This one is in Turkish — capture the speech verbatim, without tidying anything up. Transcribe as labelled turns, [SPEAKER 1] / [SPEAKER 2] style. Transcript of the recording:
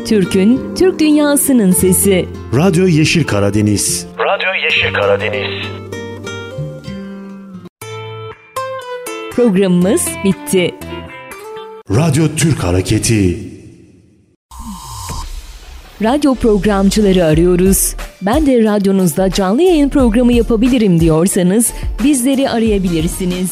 [SPEAKER 1] Türk'ün, Türk dünyasının sesi.
[SPEAKER 2] Radyo Yeşil Karadeniz.
[SPEAKER 3] Radyo Yeşil Karadeniz.
[SPEAKER 1] Programımız bitti.
[SPEAKER 2] Radyo Türk Hareketi.
[SPEAKER 1] Radyo programcıları arıyoruz. Ben de radyonuzda canlı yayın programı yapabilirim diyorsanız bizleri arayabilirsiniz.